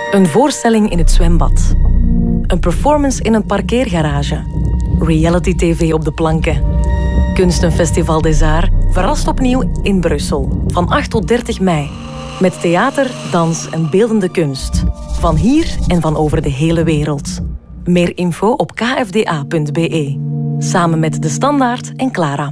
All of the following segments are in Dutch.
Een voorstelling in het zwembad. Een performance in een parkeergarage. Reality TV op de planken. Kunstenfestival des Arts verrast opnieuw in Brussel. Van 8 tot 30 mei. Met theater, dans en beeldende kunst. Van hier en van over de hele wereld. Meer info op kfda.be. Samen met De Standaard en Clara.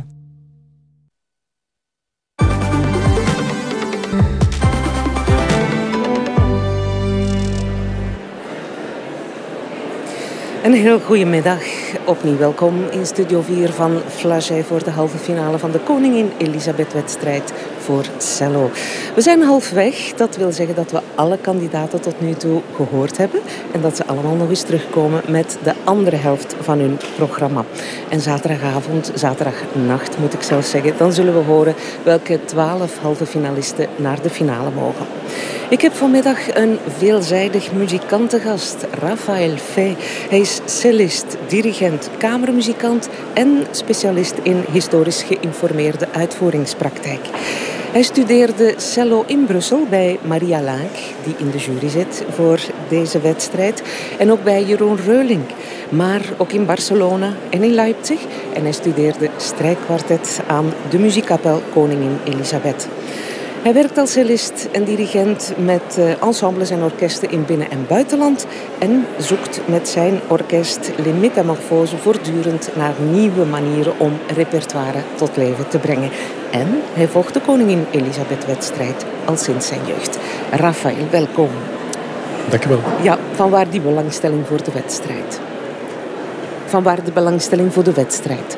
Een heel goede middag. Opnieuw welkom in Studio 4 van Flagey voor de halve finale van de Koningin Elisabeth-wedstrijd voor cello. We zijn halfweg. Dat wil zeggen dat we alle kandidaten tot nu toe gehoord hebben en dat ze allemaal nog eens terugkomen met de andere helft van hun programma. En zaterdagavond, zaterdagnacht moet ik zelfs zeggen, dan zullen we horen welke 12 halve finalisten naar de finale mogen. Ik heb vanmiddag een veelzijdig muzikantengast, Raphaël Fey. Hij is cellist, dirigent, kamermuzikant en specialist in historisch geïnformeerde uitvoeringspraktijk. Hij studeerde cello in Brussel bij Maria Laak, die in de jury zit voor deze wedstrijd. En ook bij Jeroen Reulink, maar ook in Barcelona en in Leipzig. En hij studeerde strijkkwartet aan de muziekkapel Koningin Elisabeth. Hij werkt als cellist en dirigent met ensembles en orkesten in binnen- en buitenland en zoekt met zijn orkest Les Métamorphoses voortdurend naar nieuwe manieren om repertoire tot leven te brengen. En hij volgt de Koningin Elisabeth-wedstrijd al sinds zijn jeugd. Raphaël, welkom. Dank je wel. Ja, vanwaar die belangstelling voor de wedstrijd? Vanwaar de belangstelling voor de wedstrijd?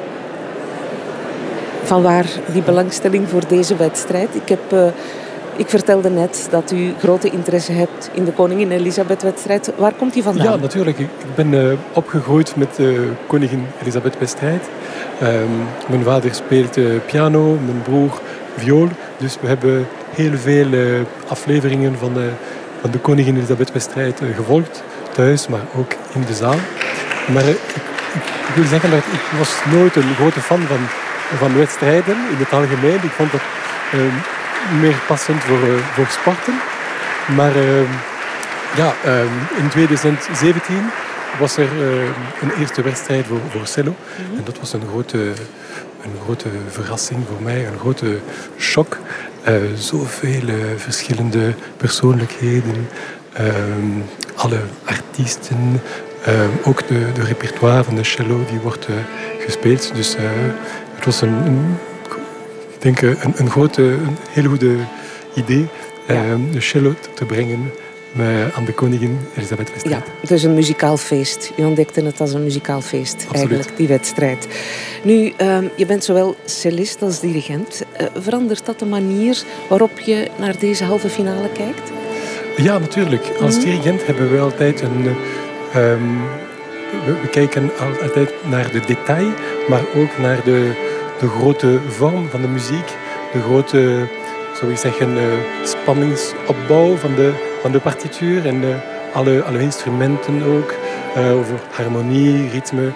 Vanwaar die belangstelling voor deze wedstrijd? Ik vertelde net dat u grote interesse hebt in de Koningin Elisabeth-wedstrijd. Waar komt die vandaan? Ja, natuurlijk. Ik ben opgegroeid met de Koningin Elisabeth-wedstrijd. Mijn vader speelt piano, mijn broer viool. Dus we hebben heel veel afleveringen van de Koningin Elisabeth-wedstrijd gevolgd. Thuis, maar ook in de zaal. Maar ik wil zeggen dat ik was nooit een grote fan van wedstrijden in het algemeen. Ik vond dat meer passend voor sporten. Maar in 2017 was er een eerste wedstrijd voor cello. En dat was een grote verrassing voor mij, een grote shock. Zoveel verschillende persoonlijkheden, alle artiesten, ook de repertoire van de cello die wordt gespeeld. Dus het was een heel goed idee de cello te brengen aan de Koningin Elisabeth-wedstrijd. Ja, het is een muzikaal feest. U ontdekte het als een muzikaal feest, Absoluut. eigenlijk, die wedstrijd. Nu, je bent zowel cellist als dirigent. Verandert dat de manier waarop je naar deze halve finale kijkt? Ja, natuurlijk. Als dirigent hebben we altijd we kijken altijd naar de detail, maar ook naar de grote vorm van de muziek, de grote, zou ik zeggen, spanningsopbouw van de partituur en alle instrumenten ook, over harmonie, ritme.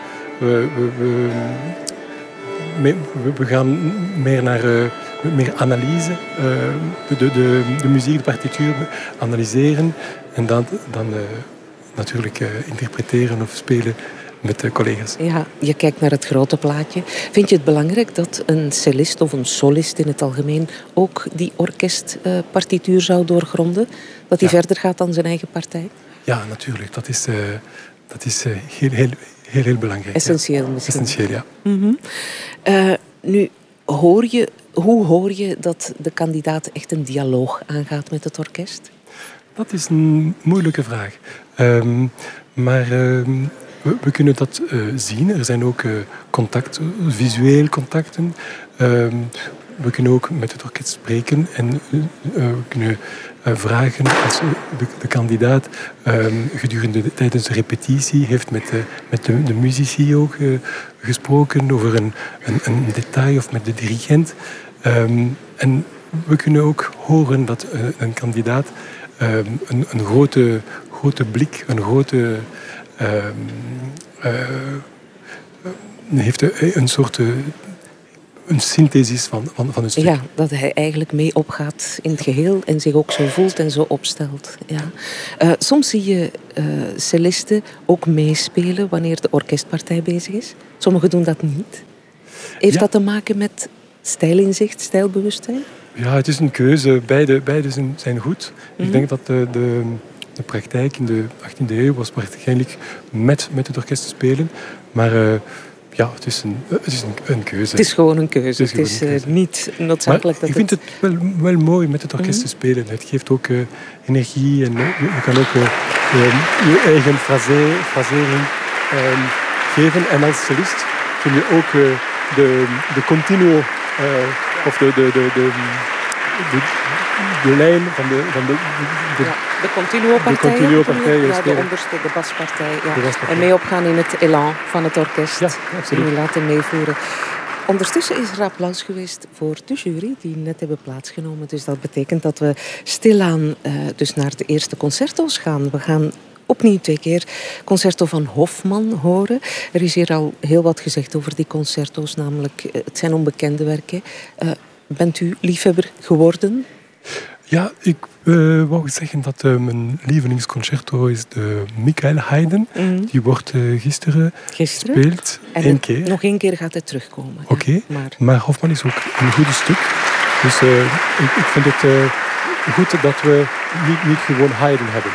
We gaan meer naar meer analyse, de muziek, de partituur analyseren en dan natuurlijk interpreteren of spelen met de collega's. Ja, je kijkt naar het grote plaatje. Vind je het belangrijk dat een cellist of een solist in het algemeen ook die orkestpartituur zou doorgronden? Dat hij verder gaat dan zijn eigen partij? Ja, natuurlijk. Dat is heel belangrijk. Essentieel misschien. Essentieel, ja. Nu, hoe hoor je dat de kandidaat echt een dialoog aangaat met het orkest? Dat is een moeilijke vraag. Maar we kunnen dat zien. Er zijn ook visueel contacten. We kunnen ook met het orkest spreken en we kunnen vragen als de kandidaat tijdens de repetitie heeft met de muzici ook gesproken over een detail of met de dirigent. En we kunnen ook horen dat een kandidaat een grote blik, heeft een soort een synthese is van een stuk. Ja, dat hij eigenlijk mee opgaat in het geheel en zich ook zo voelt en zo opstelt. Ja. Soms zie je cellisten ook meespelen wanneer de orkestpartij bezig is. Sommigen doen dat niet. Heeft dat te maken met stijlinzicht, stijlbewustzijn? Ja, het is een keuze. Beide zijn goed. Ik denk dat de praktijk in de 18e eeuw was waarschijnlijk met het orkest te spelen. Maar het is een keuze. Het is gewoon een keuze. Het is niet noodzakelijk dat ik vind het wel mooi met het orkest te spelen. Het geeft ook energie en je kan ook je eigen frasering geven. En als cellist kun je ook de continuo of de lijn van de de continuo-partij, de onderste, de baspartij. Ja. En mee opgaan in het elan van het orkest. Ja, absoluut. En je laten meevoeren. Ondertussen is er applaus geweest voor de jury die net hebben plaatsgenomen. Dus dat betekent dat we stilaan dus naar de eerste concerto's gaan. We gaan opnieuw 2 keer concerto van Hofman horen. Er is hier al heel wat gezegd over die concerto's, namelijk het zijn onbekende werken. Bent u liefhebber geworden? Ja, ik wou zeggen dat mijn lievelingsconcerto is de Michael Haydn. Die wordt gisteren gespeeld. En 1 keer. Nog 1 keer gaat hij terugkomen. Oké, maar Hofman is ook een goed stuk. Dus ik vind het goed dat we niet gewoon Haydn hebben.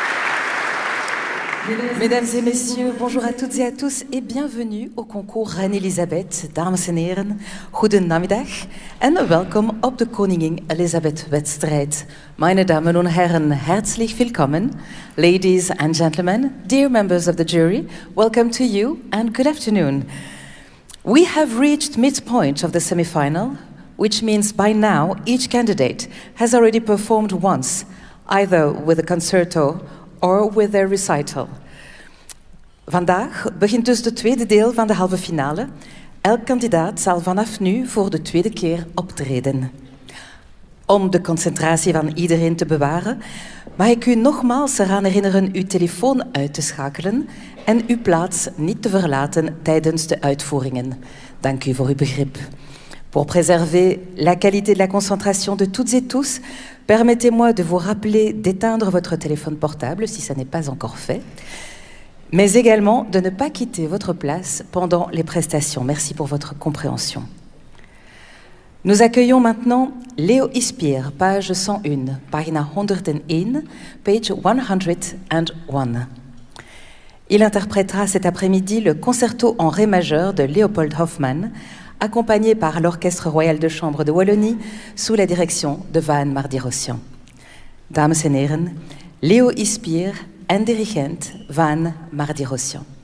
Mesdames et messieurs, bonjour à toutes et à tous et bienvenue au concours Reine-Elisabeth. Dames en heren, goedenamiddag en welkom op de Koningin Elisabeth-wedstrijd. Meine Damen und Herren, herzlich willkommen. Ladies and gentlemen, dear members of the jury, welcome to you and good afternoon. We have reached midpoint of the semi-final, which means by now each candidate has already performed once, either with a concerto or with their recital. Vandaag begint dus de tweede deel van de halve finale. Elk kandidaat zal vanaf nu voor de tweede keer optreden. Om de concentratie van iedereen te bewaren, mag ik u nogmaals eraan herinneren uw telefoon uit te schakelen en uw plaats niet te verlaten tijdens de uitvoeringen. Dank u voor uw begrip. Pour préserver la qualité de la concentration de toutes et tous, permettez-moi de vous rappeler d'éteindre votre téléphone portable si ça n'est pas encore fait, mais également de ne pas quitter votre place pendant les prestations. Merci pour votre compréhension. Nous accueillons maintenant Leo Ispier, page 101, pagina 101, page 101. Il interprétera cet après-midi le concerto en ré majeur de Leopold Hofmann, accompagné par l'Orchestre Royal de Chambre de Wallonie sous la direction de Van Mardi-Rossian. Dames en heren, Leo Ispier en dirigent Van Mardi-Rossian.